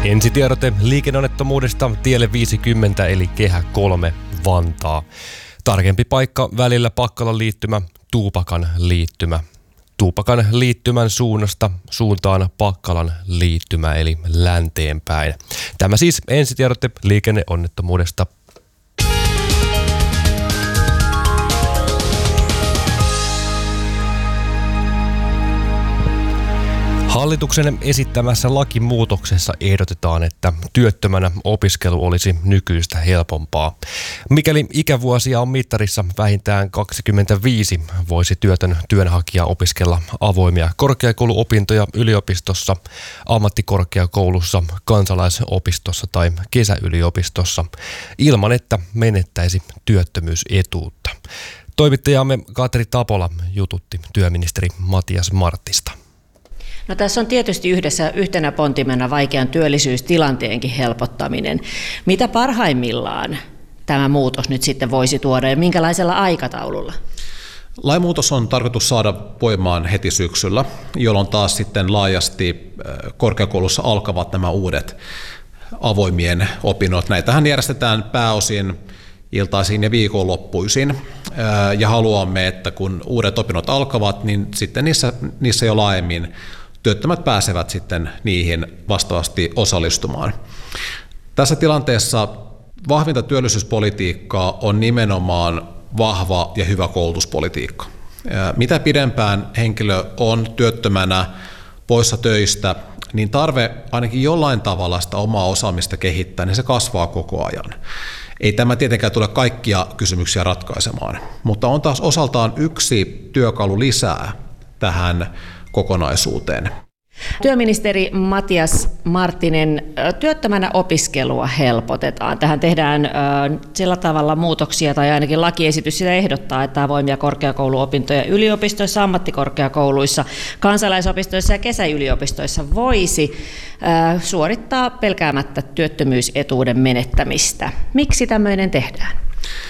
Ensitiedote liikenneonnettomuudesta tielle 50 eli Kehä 3 Vantaa. Tarkempi paikka välillä Pakkalan liittymä, Tuupakan liittymä. Tuupakan liittymän suunnasta suuntaan Pakkalan liittymä eli länteen päin. Tämä siis ensitiedote liikenneonnettomuudesta. Hallituksen esittämässä lakimuutoksessa ehdotetaan, että työttömänä opiskelu olisi nykyistä helpompaa. Mikäli ikävuosia on mittarissa vähintään 25, voisi työtön työnhakija opiskella avoimia korkeakouluopintoja yliopistossa, ammattikorkeakoulussa, kansalaisopistossa tai kesäyliopistossa ilman, että menettäisi työttömyysetuutta. Toimittajamme Katri Tapola jututti työministeri Matias Marttista. No, tässä on tietysti yhtenä pontimena vaikean työllisyystilanteenkin helpottaminen. Mitä parhaimmillaan tämä muutos nyt sitten voisi tuoda ja minkälaisella aikataululla? Lainmuutos on tarkoitus saada voimaan heti syksyllä, jolloin taas sitten laajasti korkeakoulussa alkavat nämä uudet avoimien opinnot. Näitähän järjestetään pääosin iltaisin ja viikonloppuisin, ja haluamme, että kun uudet opinnot alkavat, niin sitten niissä jo laajemmin työttömät pääsevät sitten niihin vastaavasti osallistumaan. Tässä tilanteessa vahvinta työllisyyspolitiikkaa on nimenomaan vahva ja hyvä koulutuspolitiikka. Mitä pidempään henkilö on työttömänä poissa töistä, niin tarve ainakin jollain tavalla sitä omaa osaamista kehittää, niin se kasvaa koko ajan. Ei tämä tietenkään tule kaikkia kysymyksiä ratkaisemaan, mutta on taas osaltaan yksi työkalu lisää tähän kokonaisuuteen. Työministeri Matias Marttinen, työttömänä opiskelua helpotetaan. Tähän tehdään sillä tavalla muutoksia, tai ainakin lakiesitys sitä ehdottaa, että avoimia korkeakouluopintoja yliopistoissa, ammattikorkeakouluissa, kansalaisopistoissa ja kesäyliopistoissa voisi suorittaa pelkäämättä työttömyysetuuden menettämistä. Miksi tämmöinen tehdään?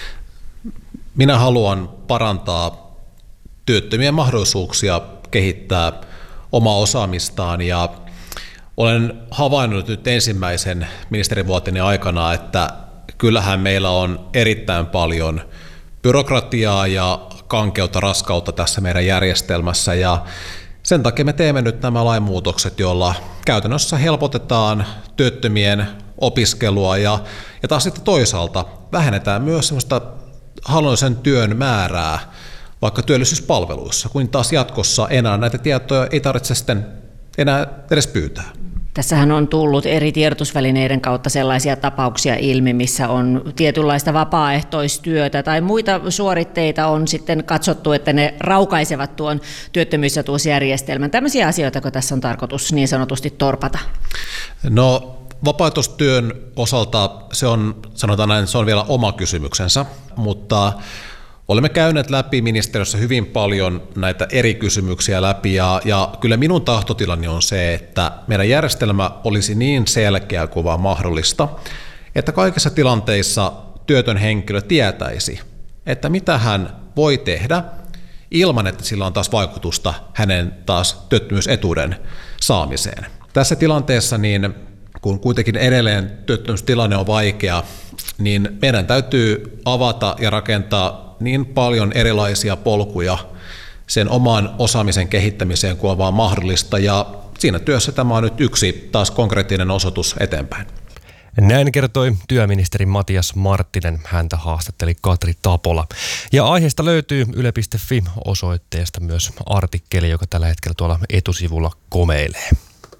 Minä haluan parantaa työttömien mahdollisuuksia kehittää omaa osaamistaan, ja olen havainnut nyt ensimmäisen ministerivuoteni aikana, että kyllähän meillä on erittäin paljon byrokratiaa ja kankeutta, raskautta tässä meidän järjestelmässä, ja sen takia me teemme nyt nämä lainmuutokset, joilla käytännössä helpotetaan työttömien opiskelua ja taas sitten toisaalta vähennetään myös sellaista hallinnollisen työn määrää vaikka työllisyyspalveluissa, kun taas jatkossa enää näitä tietoja ei tarvitse sitten enää edes pyytää. Tässähän on tullut eri tiedotusvälineiden kautta sellaisia tapauksia ilmi, missä on tietynlaista vapaaehtoistyötä tai muita suoritteita on sitten katsottu, että ne raukaisevat tuon työttömyysetuusjärjestelmän. Tämmöisiä asioita, kun tässä on tarkoitus niin sanotusti torpata? No, vapaaehtoistyön osalta se on, sanotaan näin, se on vielä oma kysymyksensä, mutta olemme käyneet läpi ministeriössä hyvin paljon näitä eri kysymyksiä läpi, ja kyllä minun tahtotilani on se, että meidän järjestelmä olisi niin selkeä kuin vaan mahdollista, että kaikissa tilanteissa työtön henkilö tietäisi, että mitä hän voi tehdä ilman, että sillä on taas vaikutusta hänen taas työttömyysetuuden saamiseen. Tässä tilanteessa, niin kun kuitenkin edelleen työttömyystilanne on vaikea, niin meidän täytyy avata ja rakentaa niin paljon erilaisia polkuja sen oman osaamisen kehittämiseen kuin on vaan mahdollista, ja siinä työssä tämä on nyt yksi taas konkreettinen osoitus eteenpäin. Näin kertoi työministeri Matias Marttinen, häntä haastatteli Katri Tapola. Ja aiheesta löytyy yle.fi-osoitteesta myös artikkeli, joka tällä hetkellä tuolla etusivulla komeilee.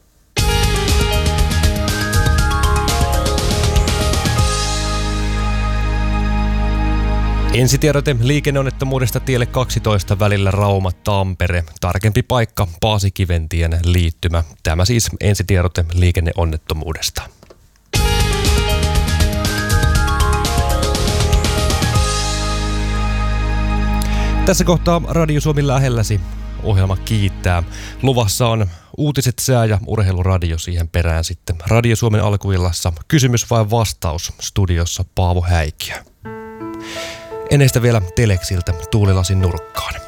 Ensitiedote liikenneonnettomuudesta tielle 12 välillä Rauma-Tampere. Tarkempi paikka Paasikiventien liittymä. Tämä siis ensitiedote liikenneonnettomuudesta. Tässä kohtaa Radio Suomi lähelläsi. Ohjelma kiittää. Luvassa on uutiset, sää ja urheiluradio siihen perään sitten. Radio Suomen alkuillassa kysymys vai vastaus, studiossa Paavo Häikiö. Ennen sitä vielä Teleksiltä Tuulilasin nurkkaan.